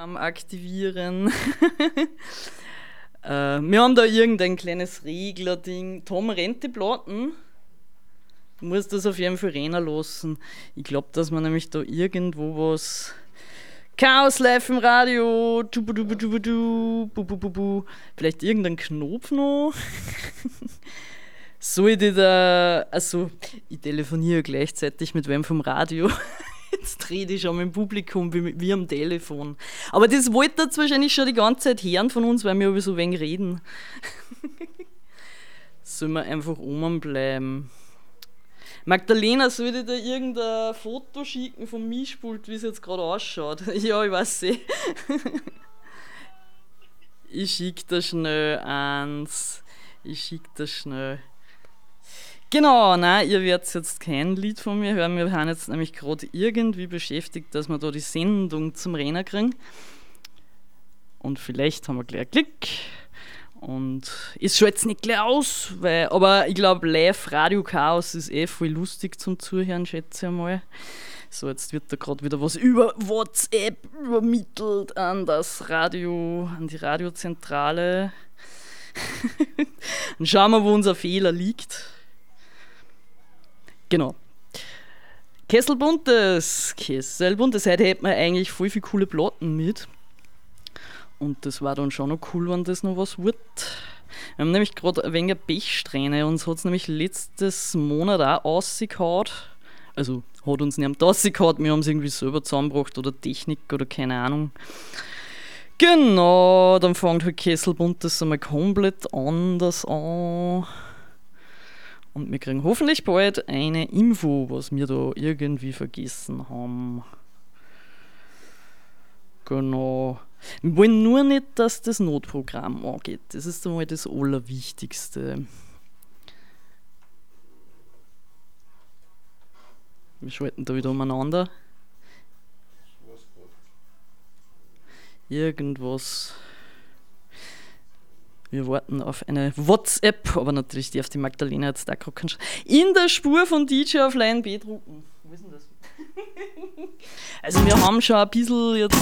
am Aktivieren. Wir haben da irgendein kleines Regler-Ding. Tom, rennt die Platten? Du musst das auf jeden Fall rennen lassen. Ich glaube, dass man nämlich da irgendwo was... Chaos live im Radio. Vielleicht irgendein Knopf noch. Soll ich da... Also, ich telefoniere gleichzeitig mit wem vom Radio. Jetzt rede ich schon mit dem Publikum wie am Telefon. Aber das wollt ihr jetzt wahrscheinlich schon die ganze Zeit hören von uns, weil wir über so wenig reden. Sollen wir einfach oben bleiben? Magdalena, soll ich dir irgendein Foto schicken vom Mischpult, wie es jetzt gerade ausschaut? Ja, ich weiß eh. Ich schicke dir schnell eins. Genau, nein, ihr werdet jetzt kein Lied von mir hören. Wir haben jetzt nämlich gerade irgendwie beschäftigt, dass wir da die Sendung zum Rennen kriegen. Und vielleicht haben wir gleich Glück. Und es schaut jetzt nicht gleich aus, aber ich glaube, Live-Radio Chaos ist voll lustig zum Zuhören, schätze ich mal. So, jetzt wird da gerade wieder was über WhatsApp übermittelt an das Radio, an die Radiozentrale. Dann schauen wir, wo unser Fehler liegt. Genau. Kesselbuntes. Heute hätten wir eigentlich voll viele coole Platten mit. Und das war dann schon noch cool, wenn das noch was wird. Wir haben nämlich gerade ein wenig Pechsträhne. Uns hat es nämlich letztes Monat auch rausgehauen. Also hat uns nicht rausgehauen, wir haben es irgendwie selber zusammengebracht oder Technik oder keine Ahnung. Genau, dann fängt halt Kesselbuntes einmal komplett anders an. Und wir kriegen hoffentlich bald eine Info, was wir da irgendwie vergessen haben. Genau. Wir wollen nur nicht, dass das Notprogramm angeht. Das ist einmal das Allerwichtigste. Wir schalten da wieder umeinander. Irgendwas. Wir warten auf eine WhatsApp, aber natürlich darf die Magdalena jetzt da gerade in der Spur von DJ auf Line B drucken. Wo ist denn das? Also wir haben schon ein bisschen jetzt